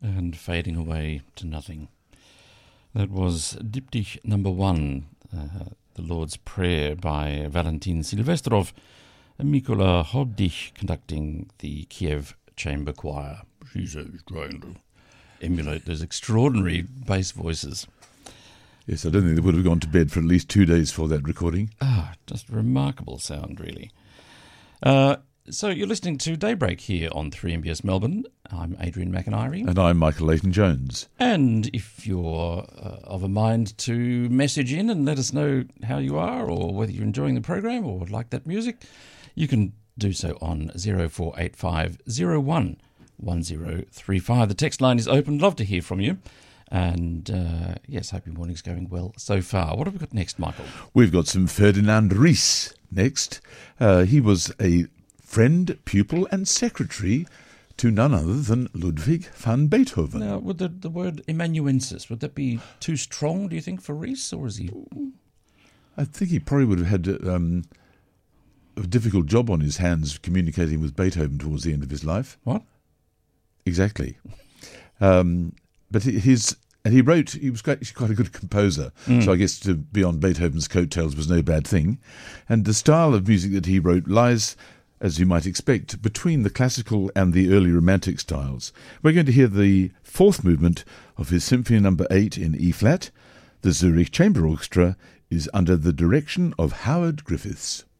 and fading away to nothing. That was Diptych number 1, The Lord's Prayer by Valentin Silvestrov, and Mykola Hobdych conducting the Kiev Chamber Choir. She's trying to emulate those extraordinary bass voices. Yes, I don't think they would have gone to bed for at least 2 days for that recording. Just remarkable sound, really. So you're listening to Daybreak here on 3MBS Melbourne. I'm Adrian McIntyre. And I'm Michael Leighton-Jones. And if you're of a mind to message in and let us know how you are or whether you're enjoying the program or like that music, you can do so on 0485 01 1035. The text line is open. Love to hear from you. And yes, hope your morning's going well so far. What have we got next, Michael? We've got some Ferdinand Ries next. He was a friend, pupil and secretary to none other than Ludwig van Beethoven. Now, would the word amanuensis, would that be too strong, do you think, for Ries, or is he... I think he probably would have had a difficult job on his hands communicating with Beethoven towards the end of his life. What? Exactly. But he wrote, he was quite a good composer, so I guess to be on Beethoven's coattails was no bad thing. And the style of music that he wrote lies, as you might expect, between the classical and the early romantic styles. We're going to hear the fourth movement of his Symphony No. 8 in E-flat. The Zurich Chamber Orchestra is under the direction of Howard Griffiths.